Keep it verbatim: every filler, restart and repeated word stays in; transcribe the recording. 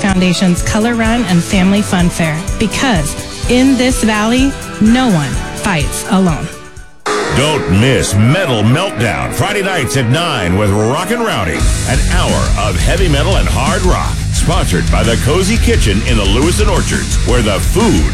Foundation's Color Run and Family Fun Fair. Because in this valley, no one fights alone. Don't miss Metal Meltdown, Friday nights at nine with Rockin' Rowdy. An hour of heavy metal and hard rock. Sponsored by the Cozy Kitchen in the Lewiston Orchards, where the food